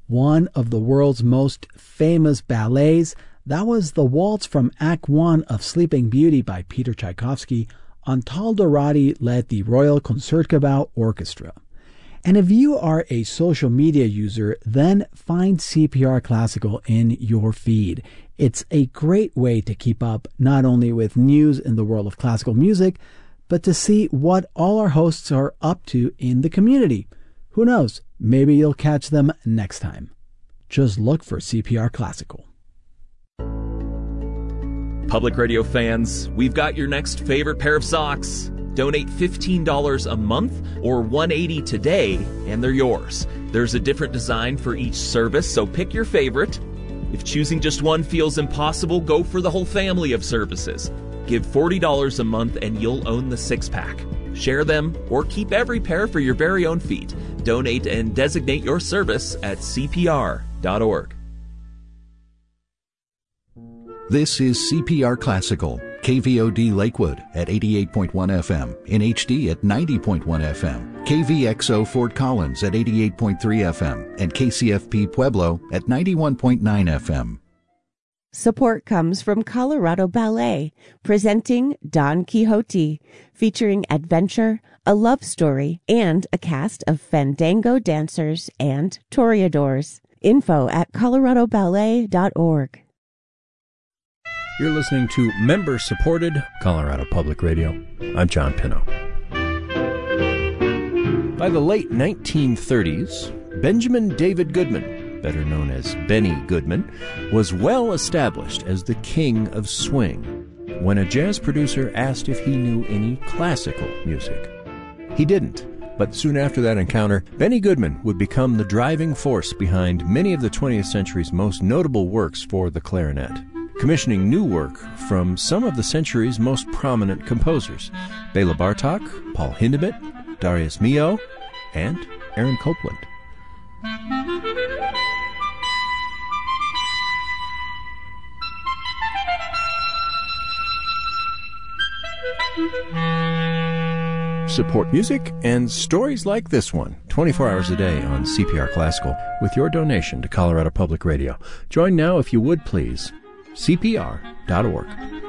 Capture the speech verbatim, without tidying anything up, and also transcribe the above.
one of the world's most famous ballets. That was the waltz from Act One of Sleeping Beauty by Peter Tchaikovsky. Antal Dourati led the Royal Concertgebouw Orchestra. And if you are a social media user, then find C P R Classical in your feed. It's a great way to keep up not only with news in the world of classical music, but to see what all our hosts are up to in the community. Who knows? Maybe you'll catch them next time. Just look for C P R Classical. Public Radio fans, we've got your next favorite pair of socks. Donate fifteen dollars a month or one hundred eighty dollars today, and they're yours. There's a different design for each service, so pick your favorite. If choosing just one feels impossible, go for the whole family of services. Give forty dollars a month and you'll own the six-pack. Share them or keep every pair for your very own feet. Donate and designate your service at C P R dot org. This is C P R Classical, K V O D Lakewood at eighty-eight point one F M, in H D at ninety point one F M, K V X O Fort Collins at eighty-eight point three F M, and K C F P Pueblo at ninety-one point nine F M. Support comes from Colorado Ballet, presenting Don Quixote, featuring adventure, a love story, and a cast of fandango dancers and toreadors. Info at colorado ballet dot org. You're listening to member-supported Colorado Public Radio. I'm John Pinno. By the late nineteen thirties, Benjamin David Goodman, better known as Benny Goodman, was well established as the king of swing when a jazz producer asked if he knew any classical music. He didn't, but soon after that encounter, Benny Goodman would become the driving force behind many of the twentieth century's most notable works for the clarinet, commissioning new work from some of the century's most prominent composers, Bela Bartok, Paul Hindemith, Darius Milhaud, and Aaron Copland. Support music and stories like this one twenty-four hours a day on C P R Classical with your donation to Colorado Public Radio. Join now if you would please. C P R dot org.